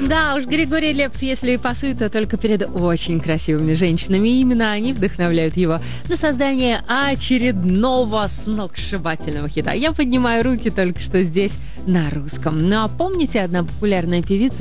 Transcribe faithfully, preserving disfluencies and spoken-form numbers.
Да уж, Григорий Лепс, если и пасует, то только перед очень красивыми женщинами. И именно они вдохновляют его на создание очередного сногсшибательного хита. Я поднимаю руки только что здесь на русском. Ну а помните, одна популярная певица